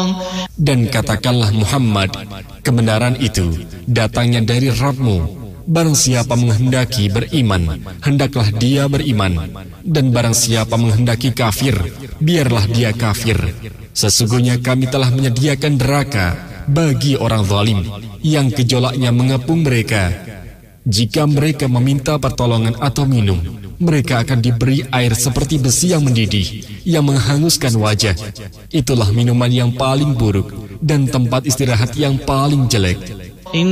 Dan katakanlah Muhammad, kebenaran itu datangnya dari Rabb-Mu. Barang siapa menghendaki beriman, hendaklah dia beriman. Dan barang siapa menghendaki kafir, biarlah dia kafir. Sesungguhnya kami telah menyediakan neraka bagi orang zalim, yang gejolaknya mengepung mereka. Jika mereka meminta pertolongan atau minum, mereka akan diberi air seperti besi yang mendidih, yang menghanguskan wajah. Itulah minuman yang paling buruk dan tempat istirahat yang paling jelek.